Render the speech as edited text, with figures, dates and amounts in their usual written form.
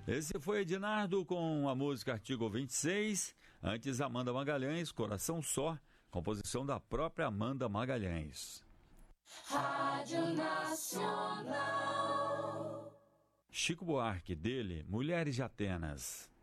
Esse foi Ednardo com a música Artigo 26. Antes, Amanda Magalhães, Coração Só, composição da própria Amanda Magalhães. Rádio Nacional. Chico Buarque, dele, Mulheres de Atenas.